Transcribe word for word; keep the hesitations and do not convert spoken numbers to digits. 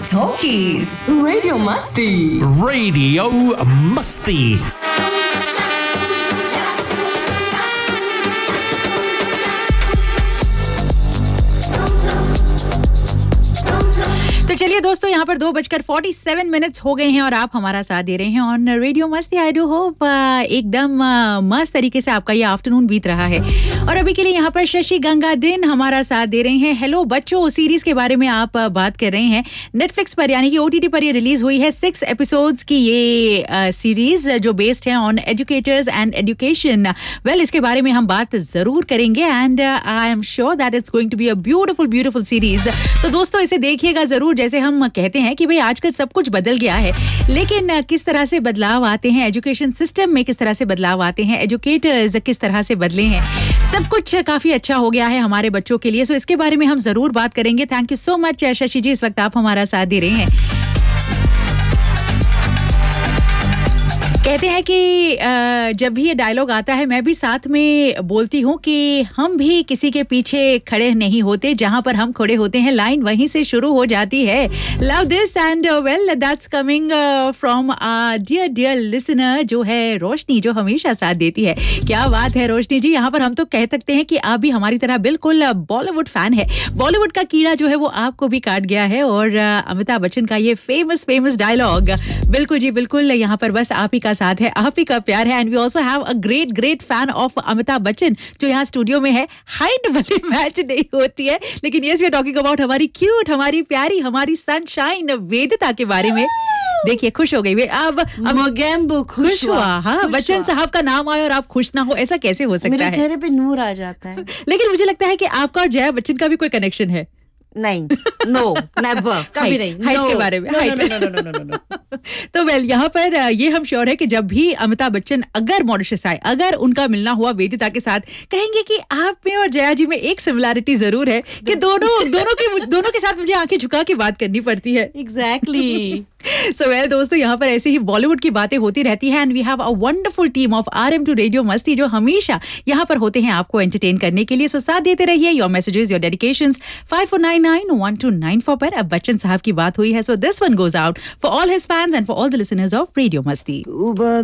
Talkies. Radio Masti. Radio Masti. तो चलिए दोस्तों, यहाँ पर दो बजकर फोर्टी सेवन मिनट्स हो गए हैं और आप हमारा साथ दे रहे हैं ऑन रेडियो मस्ती। आई डू होप एकदम मस्त तरीके से आपका ये आफ्टरनून बीत रहा है। और अभी के लिए यहाँ पर शशि गंगा दिन हमारा साथ दे रहे हैं। हेलो बच्चों सीरीज के बारे में आप बात कर रहे हैं। नेटफ्लिक्स पर यानी कि ओटीटी पर ये रिलीज हुई है। सिक्स एपिसोड्स की ये सीरीज जो बेस्ड है on educators and education. Well, इसके बारे में हम बात जरूर करेंगे and I am sure that it's going to be a beautiful beautiful series. तो दोस्तों इसे देखिएगा जरूर। जैसे हम कहते हैं कि भाई आजकल सब कुछ बदल गया है, लेकिन किस तरह से बदलाव आते हैं एजुकेशन सिस्टम में, किस तरह से बदलाव आते हैं, एजुकेटर्स किस तरह से बदले हैं, सब कुछ काफी अच्छा हो गया है हमारे बच्चों के लिए। सो इसके बारे में हम जरूर बात करेंगे। Thank you so much Shashi जी, इस वक्त आप हमारा साथ दे रहे हैं। कहते हैं कि जब भी ये डायलॉग आता है मैं भी साथ में बोलती हूँ कि हम भी किसी के पीछे खड़े नहीं होते, जहाँ पर हम खड़े होते हैं लाइन वहीं से शुरू हो जाती है। Love this and well that's coming from a dear dear listener जो है रोशनी, जो हमेशा साथ देती है। क्या बात है रोशनी जी, यहाँ पर हम तो कह सकते हैं कि आप भी हमारी तरह बिल्कुल बॉलीवुड फैन है। बॉलीवुड का कीड़ा जो है वो आपको भी काट गया है और अमिताभ बच्चन का ये फेमस फेमस डायलॉग बिल्कुल जी बिल्कुल यहाँ पर बस आप ही का साथ है, आप ही का प्यार है। And we also have a great great fan of Amitabh Bachchan जो यहाँ स्टूडियो में है। हाइट वाली मैच नहीं होती है, लेकिन yes we are talking about हमारी क्यूट, हमारी प्यारी, हमारी सनशाइन वेदिता के बारे में। देखिए खुश हो गई वे अब मोगेम्बो खुश हुआ। हाँ, बच्चन साहब का नाम आया और आप खुश ना हो, ऐसा कैसे हो सकता मेरे है? मेरे चेहरे पे नूर आ जाता है। लेकिन मुझे लगता है कि आपका और जया बच्चन का भी कोई कनेक्शन है। नहीं, नो नेवर, कभी नहीं। हाइट के बारे में तो वेल यहाँ पर ये हम श्योर है कि जब भी अमिताभ बच्चन अगर मॉरिशस आए, अगर उनका मिलना हुआ वेदिता के साथ, कहेंगे कि आप में और जया जी में एक सिमिलैरिटी जरूर है कि दोनों दोनों के दोनों के साथ मुझे आंखें झुका के बात करनी पड़ती है। एग्जैक्टली। सो वेल दोस्तों, यहाँ पर ऐसे ही बॉलीवुड की बातें होती रहती है and we have a wonderful team of RM to radio मस्ती जो हमेशा यहाँ पर होते हैं आपको एंटरटेन करने के लिए। सो साथ देते रहिए। Your messages, your dedications five four nine nine one two nine four पर। अब बच्चन साहब की बात हुई है, so this one goes out for all his fans and for all the listeners of radio मस्ती।